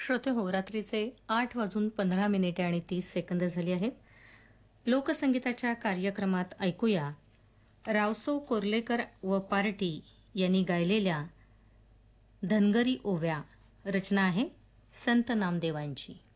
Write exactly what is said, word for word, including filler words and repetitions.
श्रोते हो, रात्रीचे आठ वाजून पंधरा मिनिटे आणि तीस सेकंद झाली आहेत. लोकसंगीताच्या कार्यक्रमात ऐकूया रावसो कोर्लेकर व पार्टी यांनी गायलेल्या धनगरी ओव्या. रचना आहे संत नामदेवांची.